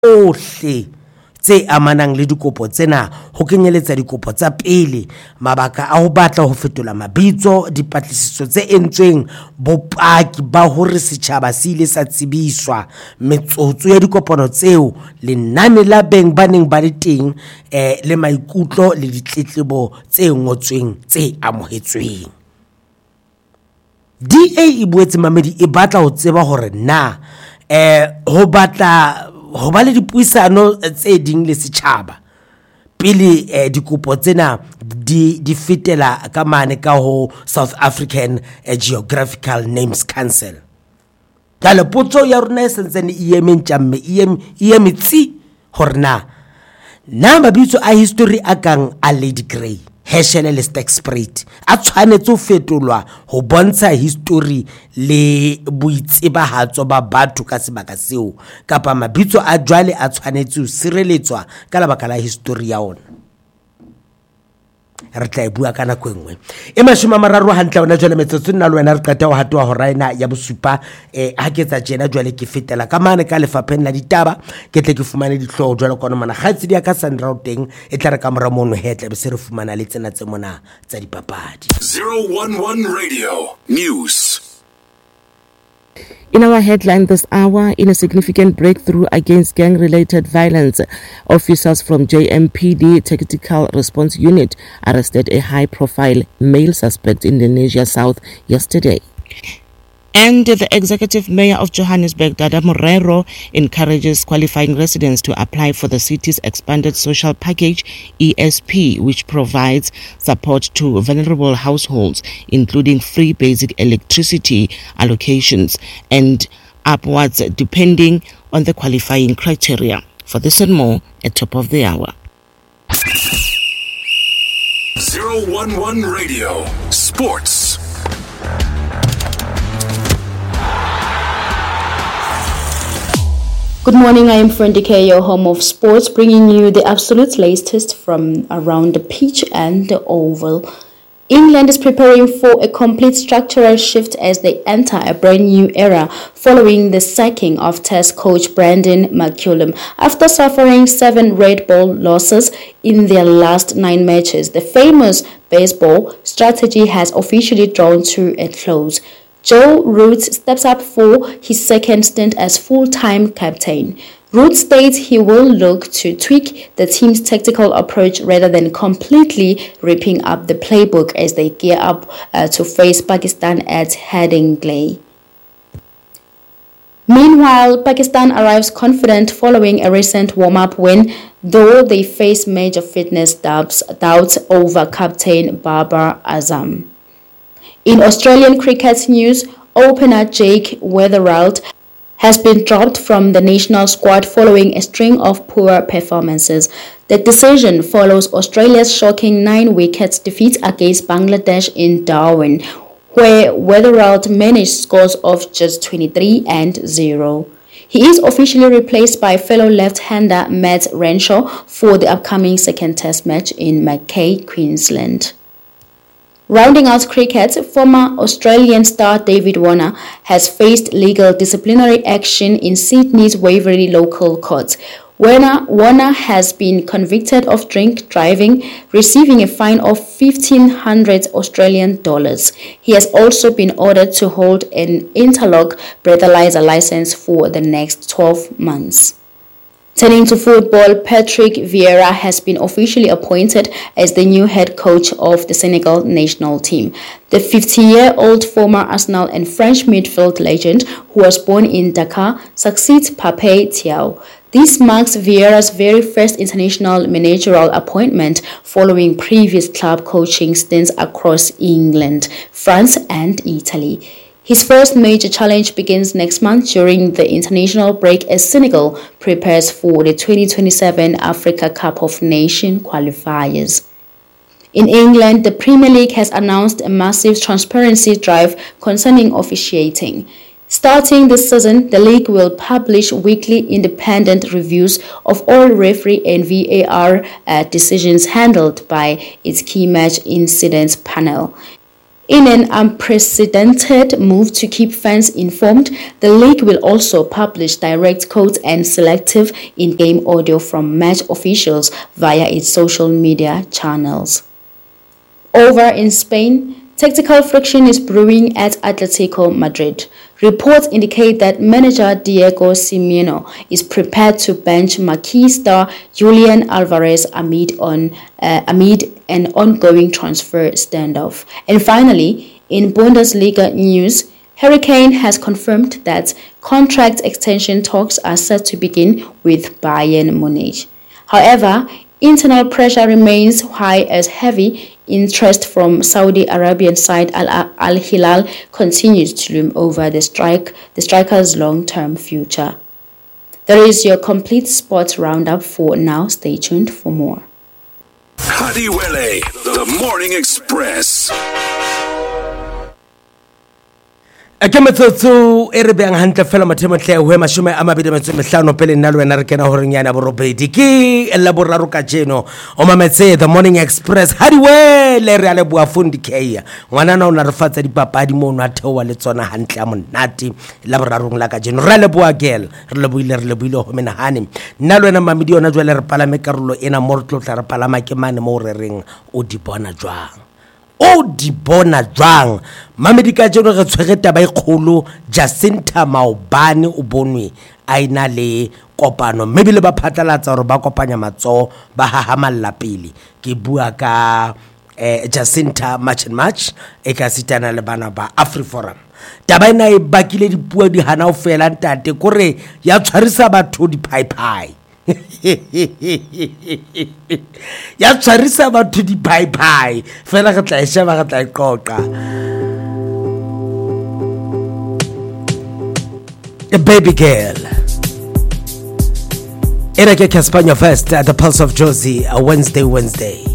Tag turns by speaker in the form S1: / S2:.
S1: ohle tse amanang le dikopo tsena ho kenyeletsa dikopo tsa pele, mabaka a ho batla ho fetola mabitso, dipatlisiso tse entsweng, bopaki ba hore setjhaba se ile sa tsebiswa, metsotso ya dikopano tseo, lenane la beng ba neng ba le teng le maikutlo le ditletlebo tse ngotsweng tse amohetsweng. DA e boetse Mamedi e batla ho tseba hore na ho ba le dipuisano tse ding le setjhaba pele dikopo tsena di fetela ka mane ka ho South African Geographical Names Council. Jale potso ya rona e sentsene e eme ntjamme e emetsi hore na mabitso a history a kang a Lady Grey, Herschel le Stakespruit a tshwanetse ho fetolwa ho bontsha history le boitsebahatso ba batho ka sebaka seo, kapa mabitso a jwale a tshwanetse ho sireletswa ka lebaka la history ya ona. Re tla bua ka nako engwe e 30 hantle ona jwale metsotso nna le wena re qeta ho hatwa ho raina ya bosupa ha ke tsa jena jwale ke fetela ka mane ka lefapheng la ditaba ke tle ke fumane dihloho jwale kona mana khatsi dia ka Sandra teng e tla re ka mora mono hetle be se re fumana le tsena tse mona tsa dipapadi.
S2: 011 Radio News.
S3: In our headline this hour, in a significant breakthrough against gang-related violence, officers from JMPD Tactical Response Unit arrested a high-profile male suspect in Lenasia South yesterday. And the Executive Mayor of Johannesburg, Dada Morero, encourages qualifying residents to apply for the city's expanded social package, ESP, which provides support to vulnerable households, including free basic electricity allocations and upwards depending on the qualifying criteria. For this and more, at top of the hour.
S2: 011 Radio Sports.
S4: Good morning, I am Frendike, your home of sports, bringing you the absolute latest from around the pitch and the oval. England is preparing for a complete structural shift as they enter a brand new era following the sacking of Test coach Brendan McCullum. After suffering 7 red ball losses in their last 9 matches, the famous baseball strategy has officially drawn to a close. Joe Root steps up for his second stint as full-time captain. Root states he will look to tweak the team's tactical approach rather than completely ripping up the playbook as they gear up to face Pakistan at Headingley. Meanwhile, Pakistan arrives confident following a recent warm-up win, though they face major fitness doubts over captain Babar Azam. In Australian cricket news, opener Jake Weatherald has been dropped from the national squad following a string of poor performances. The decision follows Australia's shocking 9-wicket defeat against Bangladesh in Darwin, where Weatherald managed scores of just 23 and 0. He is officially replaced by fellow left-hander Matt Renshaw for the upcoming second test match in Mackay, Queensland. Rounding out cricket, former Australian star David Warner has faced legal disciplinary action in Sydney's Waverley local court. Warner has been convicted of drink driving, receiving a fine of 1,500 Australian dollars. He has also been ordered to hold an interlock breathalyzer license for the next 12 months. Turning to football, Patrick Vieira has been officially appointed as the new head coach of the Senegal national team. The 50-year-old former Arsenal and French midfield legend, who was born in Dakar, succeeds Pape Thiaw. This marks Vieira's very first international managerial appointment following previous club coaching stints across England, France and Italy. His first major challenge begins next month during the international break as Senegal prepares for the 2027 Africa Cup of Nations qualifiers. In England, the Premier League has announced a massive transparency drive concerning officiating. Starting this season, the league will publish weekly independent reviews of all referee and VAR decisions handled by its key match incidents panel. In an unprecedented move to keep fans informed, the league will also publish direct quotes and selective in-game audio from match officials via its social media channels. Over in Spain, tactical friction is brewing at Atletico Madrid. Reports indicate that manager Diego Simeone is prepared to bench Marquee star Julian Alvarez amid an ongoing transfer standoff. And finally, in Bundesliga news, Hurricane has confirmed that contract extension talks are set to begin with Bayern Munich. However, internal pressure remains high as heavy interest from Saudi Arabian side Al Hilal continues to loom over the striker's long-term future. There is your complete sports roundup for now. Stay tuned for more.
S2: Hadiwele, the Morning Express.
S1: Ke metsotso e re beang hantle fela mathemotle ho mashome a mabedi metso mehlano pele nna le wena re kena horeng yana borobedi ke la boraro ka jeno o mametse the Morning Express Hadiwele re ale bua fundi keya ngwana na ona re fatsa dipapadi mo nwa theowa le tsona hantle a monate la borarong la ka jeno re le bua girl re le buile ho menahane nna le wena mamedi ona jwale re palame karolo ena mo re tlotla re palama ke mane mo re reng o di bona jwang o di bona jwang mamedi ka jeno re tshwere taba e kgolo Jacinta Maobane o bonwe a ina le kopano maybe le ba phatlalatsa hore ba kopanya matso ba hahamalla pele ke bua ka Jacinta March e ka sitana le bana ba AfriForum taba ena e bakile dipuo di hana o fela ntate kore ya tshwarisa batho di pai ya tshwarisa batho di pai fela re tla e sheba re tla e qoqa a baby girl Era ke Caspania first at the Pulse of Josie a Wednesday